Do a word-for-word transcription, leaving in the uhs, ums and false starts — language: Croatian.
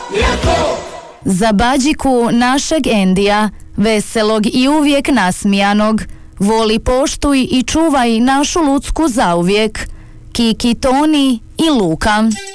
Za Bađiku našeg Endija, veselog i uvijek nasmijanog, voli poštuj i čuvaj našu Lucku zauvijek, Kiki, Toni i Luka.